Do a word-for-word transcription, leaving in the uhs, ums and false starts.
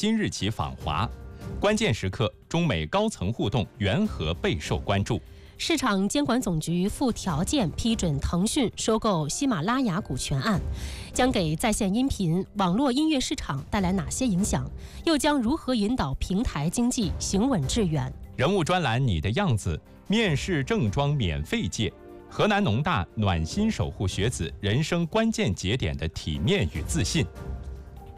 今日起访华。关键时刻，中美高层互动缘何备受关注？ 市场监管总局附条件批准腾讯收购喜马拉雅股权案，将给在线音频、网络音乐市场带来哪些影响？又将如何引导平台经济行稳致远？ 人物专栏你的样子，面试正装免费借。河南农大暖心守护学子人生关键节点的体面与自信。